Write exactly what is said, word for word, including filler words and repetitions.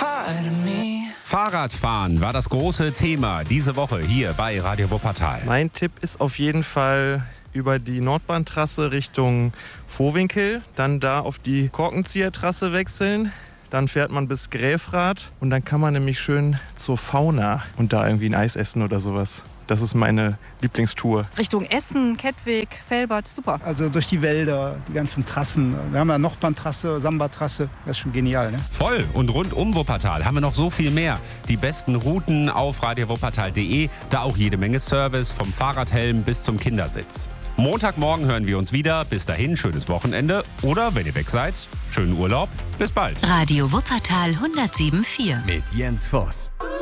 Fahrradfahren war das große Thema diese Woche hier bei Radio Wuppertal. Mein Tipp ist auf jeden Fall über die Nordbahntrasse Richtung Vohwinkel, dann da auf die Korkenziehertrasse wechseln. Dann fährt man bis Gräfrath und dann kann man nämlich schön zur Fauna und da irgendwie ein Eis essen oder sowas. Das ist meine Lieblingstour. Richtung Essen, Kettwig, Velbert, super. Also durch die Wälder, die ganzen Trassen. Wir haben ja Nordbahntrasse, Samba-Trasse, das ist schon genial, ne? Voll und rund um Wuppertal haben wir noch so viel mehr. Die besten Routen auf radio wuppertal punkt de, da auch jede Menge Service, vom Fahrradhelm bis zum Kindersitz. Montagmorgen hören wir uns wieder. Bis dahin, schönes Wochenende. Oder, wenn ihr weg seid, schönen Urlaub. Bis bald. Radio Wuppertal hundertsieben Komma vier mit Jens Voss.